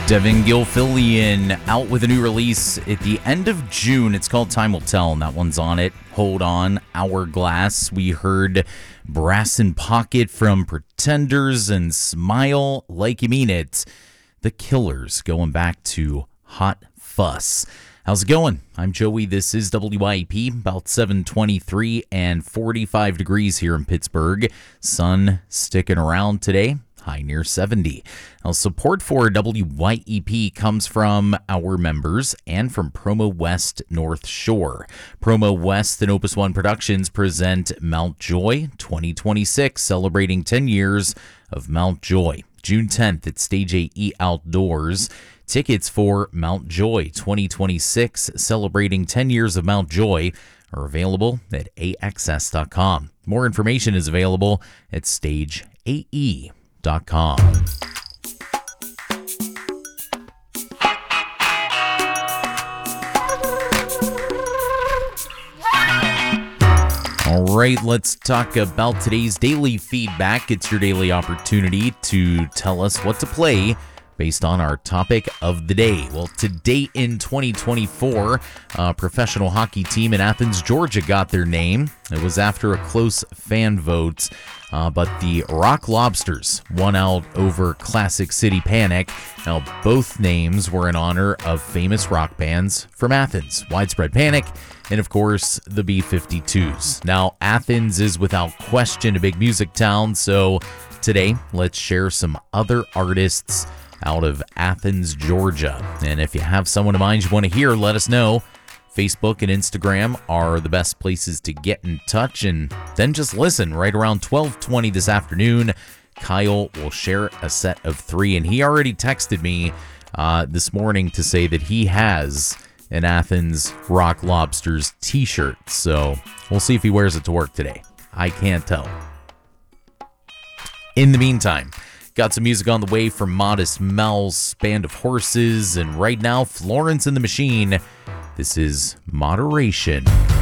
Devin Gilfillian out with a new release at the end of June. It's called Time Will Tell, and that one's on it. Hold On, Hourglass. We heard Brass in Pocket from Pretenders and Smile Like You Mean It. The Killers going back to Hot Fuss. How's it going? I'm Joey. This is WYEP, about 7:23 and 45 degrees here in Pittsburgh. Sun sticking around today. High near 70. Now, support for WYEP comes from our members and from Promo West North Shore. Promo West and Opus One Productions present Mount Joy 2026, celebrating 10 years of Mount Joy. June 10th at Stage 8E Outdoors. Tickets for Mount Joy 2026, celebrating 10 years of Mount Joy, are available at AXS.com. More information is available at StageAE.com. All right, let's talk about today's daily feedback. It's your daily opportunity to tell us what to play based on our topic of the day. Well, today in 2024, a professional hockey team in Athens, Georgia got their name. It was after a close fan vote, but the Rock Lobsters won out over Classic City Panic. Now, both names were in honor of famous rock bands from Athens, Widespread Panic, and of course, the B-52s. Now, Athens is without question a big music town, so today, let's share some other artists out of Athens, Georgia. And if you have someone in mind you want to hear, let us know. Facebook and Instagram are the best places to get in touch, and then just listen. Right around 12:20 this afternoon, Kyle will share a set of 3, and he already texted me this morning to say that he has an Athens Rock Lobsters t-shirt, so we'll see if he wears it to work today. I can't tell. In the meantime, got some music on the way from Modest Mouse, Band of Horses, and right now, Florence and the Machine. This is Moderation.